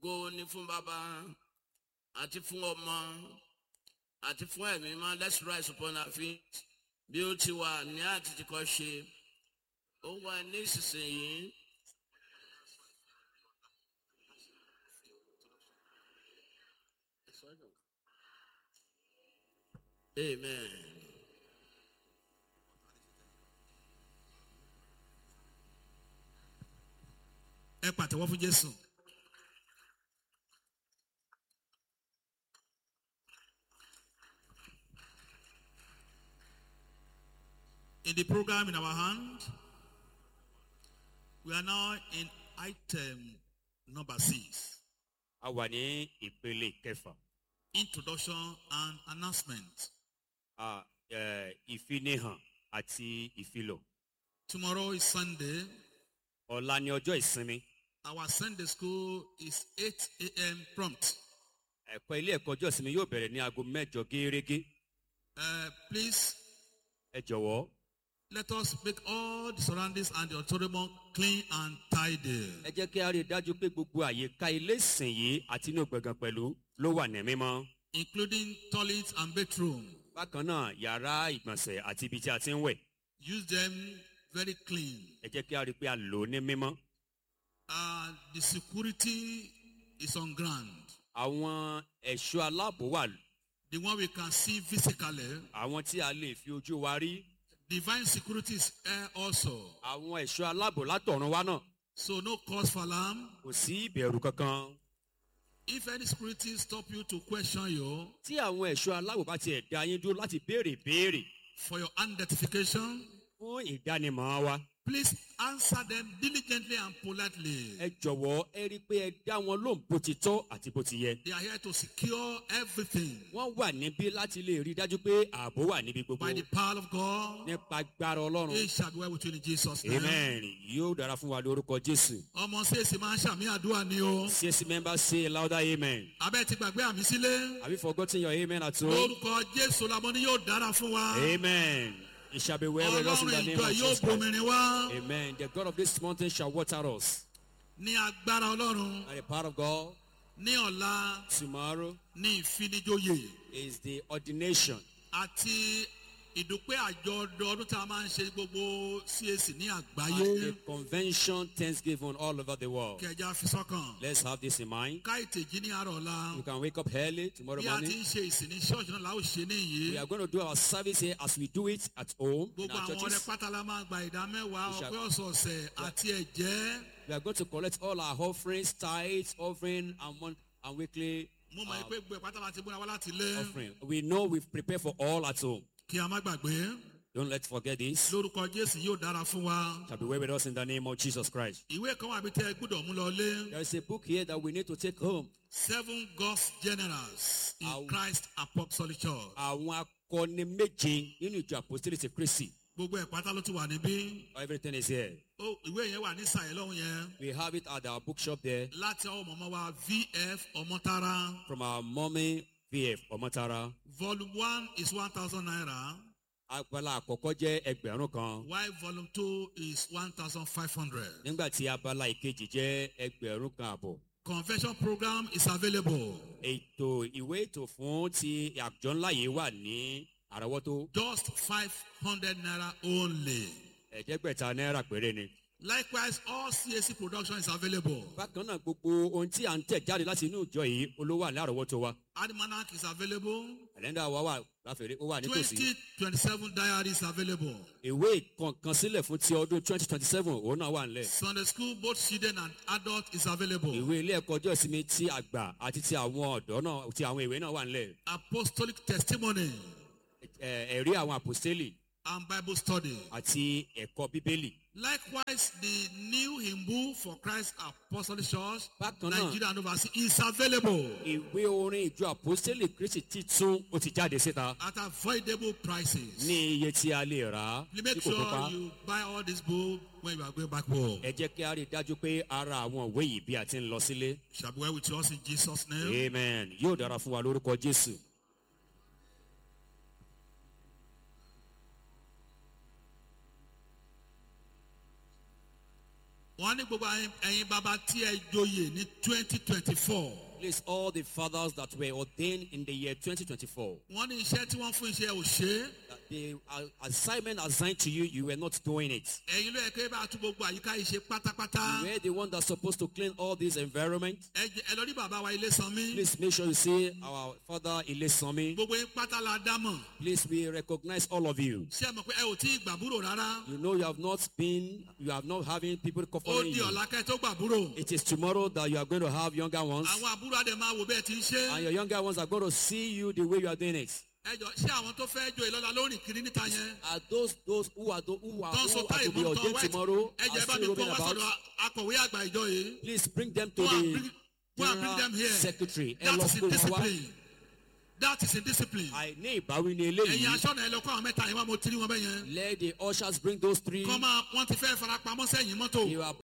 Ògo ni fún Baba, àti fún Ọmọ, àti fún Ẹ̀mí Mímọ́. Let's rise upon our feet. Bí ó ti wà ní àtìtìkọ́ ṣe, ó wà ní ìsinsìnyí. Amen. Ẹ pàtẹ́wọ́ fún Jésù. In the program in our hand, we are now in item number 6. A wà ní ìpele kẹfà. Introduction and announcement. Ìfinihàn àti ìfilọ̀. Tomorrow is Sunday. Ọ̀la ni ọjọ́ ìsinmi. Our Sunday school is 8 a.m. prompt. Ẹ̀kọ́ ilé ẹ̀kọ́ ọjọ́ ìsinmi yóò bẹ̀rẹ̀ ní aago 8 gẹ́rẹ́gẹ́. Please, Ẹ jọ̀wọ́. let us make all the surroundings and the auditorium clean and tidy. Ẹ jẹ́ kí a rí i dájú pé gbogbo àyíká ilé ìsìn yìí àti inú gbọ̀ngàn pẹ̀lú ló wà ní mímọ́. Including toilet and bedroom. Bákan náà, yàrá ìgbọ̀nsẹ̀ àti ibi tí a ti ń wẹ̀. Use them very clean. Ẹ jẹ́ kí a rí i pé a lò ó ní mímọ́. The security is on ground. Àwọn ẹ̀ṣọ́ aláàbò wà. The one we can see physically. Àwọn tí a lè fi ojú wa rí. Divine security is here also. Àwọn ẹ̀ṣọ́ aláàbò látọ̀run wá náà. So no cause for alarm. Kò sí ìbẹ̀rù kankan. If any security stop you to question you Tí àwọn ẹ̀ṣọ́ aláàbò bá tiẹ̀ dá yín dúró láti béèrè for your identification, fún ìdánimọ̀ wa. please answer them diligently and politely. Ẹ jọ̀wọ́ ẹ rí i pé ẹ dá wọn lóhùn bó ti tọ́ àti bó ti yẹ. They are here to secure everything Wọ́n wà níbí láti lè rí i dájú pé ààbò wà níbi gbogbo. by the power of God. Nípa agbára Ọlọ́run. It shall be well with you in Jesus' name. Amen. Yóò dára fún wa lórúkọ Jésù. Ọmọ ṣèèṣì máa ń ṣàmì àdúrà ni o. CAC members say louder amen. Abẹ́ ti gbàgbé àmì sílé. Have you forgotten your amen at all? Lórúkọ Jésù lamọ ni yóò dára fún wa. Amen. It shall be well with us in the Ọlọ́run name ìjọ of yóò Jesus Christ. bomirin wá. Amen. The God of this mountain shall water us. Ní agbára Ọlọ́run. By the power of God, Ní ọ̀la. tomorrow Ní ìfinijoyè. is the ordination Àti ìdúpẹ́ àjọ ọdún tá a máa ń ṣe gbogbo CAC ní and àgbáyé. the convention Thanksgiving all over the world. Kẹja fi sọ́kàn. Let's have this in mind. Ká ìtẹ̀jí ní àárọ̀ ọ̀la. You can wake up early tomorrow Bí a ti morning. ń ṣe ìsìn ní ṣọ́ọ̀ṣì náà la ó ṣe níyì. We are going to do our service here as we do it at home in Gbogbo our àwọn ọ̀rẹ́ churches. pátá la máa gba ìdá mẹ́wàá We shall- ọpẹ́ ọ̀sọ̀ọ̀sẹ̀ àti ẹ̀jẹ́. We are going to collect all our offerings, tithes, offering, and weekly Mo mọ̀ pé gbogbo ìpátá láti múra wá láti ilé. offering. We know we've prepared for all at home. Kí a má gbàgbé. Don't let's forget this. Lórúkọ Jésù yóò dára fún wa. Shall be well with us in the name of Jesus Christ. Ìwé kan wà bí tẹ́ ẹ gbọ́dọ̀ mú lọ lé. There is a book here that we need to take home. 7 God's generals in Our- Christ Apostolic Church. Àwọn akọni méje nínú ìjọ apostolic ti Kristi. Gbogbo ìpátá ló ti wà níbí. Everything is here. Ìwé yẹn wà ní ìsàlẹ̀ lọ́hùn yẹn. We have it at our bookshop there Láti ọwọ́ mọ̀mọ́ wa VF Ọmọ́tara. from our mommy VF Omotara. Volume 1 is 1,000 naira. Abala àkọ́kọ́ jẹ́ 1,000 kan. While volume 2 is 1,500. Nígbà tí abala ìkejì jẹ́ 1,000 kan àbọ̀. Convention program is available. Ètò ìwé ètò fún ti àjọ ńlá yìí wà ní àrọ́wọ́tó. Just 500 naira only. Ẹ̀ẹ́dẹ́gbẹ̀ta náírà péré ni. Likewise, all CAC production is available. Bákan náà gbogbo ohun tí à ń tẹ̀ jáde láti inú ìjọ yìí olówó àlẹ́ àrọ́wọ́tó wa. Almanac is available. Àlẹ́ndà wa wà láfẹ̀rẹ́ ó wà nítòsí. 2027 diary is available. Ìwé ìkọ̀ǹkan sílẹ̀ fún ti ọdún 2027 òun náà wà nílẹ̀. Sunday school, both children and adult is available. Ìwé ilé ẹ̀kọ́ ọjọ́ ìsinmi ti àgbà àti ti àwọn ọ̀dọ́ náà ti àwọn ìwé náà wà nílẹ̀. Apostolic testimony Ẹ̀rí àwọn àpòstélì and Bible study. àti ẹ̀kọ́ bíbélì. Likewise, the new hymn book for Christ Apostolic Church, Bákan náà, Nigeria and overseas is available ìwé orin ìjọ àpòstélì Kristi títún ó ti jáde síta at avoidable prices. ní iye tí a lè rà á Please tí make kò pípa. sure you buy all this book when you are going back home. Ẹ jẹ́ kí a rí i dájú pé ara àwọn ìwé yìí bí a ti ń lọ sílé. Shall be well with us in Jesus' name. Amen. Yóò dára fún wa lórúkọ Jésù. wọ́n ní gbogbo ẹ̀yin bàbá tí ẹ joyè ní 2024. Please, all the fathers that were ordained in the year 2024, wọ́n ní iṣẹ́ tí wọ́n fún iṣẹ́ ò ṣe é. the assignment assigned to you, you were not doing it. ẹ̀yin ló yẹ kí ẹ bá tún gbogbo àyíká yìí ṣe pátápátá. You were the one that's supposed to clean all this environment. ẹ lọ rí bàbá wa Ilésanmí. Please make sure you see our father Ilesanmi. gbogbo yín pátá la dá mọ̀. Please, we recognize all of you. ṣé ẹ mọ̀ pé ẹ ò tí ì gbàbúrò rárá. You know you have not having people ó covering di you. ọ̀la kẹ́ tó gbàbúrò. It is tomorrow that you are going to have younger ones, àwọn àbúrò àdè máa wò bẹ́ẹ̀ tí ń ṣe. and your younger ones are going to see you the way you are doing it. ẹ jọ ṣé àwọn tó fẹ́ joyè lọ́la lórí kiri níta yẹn. Are those who are tó ń sọ to táyì be mọ́ ordained tán tomorrow ẹ jẹ́ are bá mi still kó roaming wá about? sọ̀rọ̀ akọ̀wé àgbà ìjọ yìí. Please bring them to Go and the bring them here. general secretary. That is in discipline. That is in discipline. Àìní ìbáwí ni ẹ̀yin eléyìí. aṣọ́nà ẹ lọ kọ́ àwọn mẹ́ta yẹn wá mo tiri wọn bẹ́ẹ̀ yẹn. Let the ushers bring those three. kọ́ máa wọ́n ti fẹ́ farapamọ́ sẹ́yìn mọ́tò. You are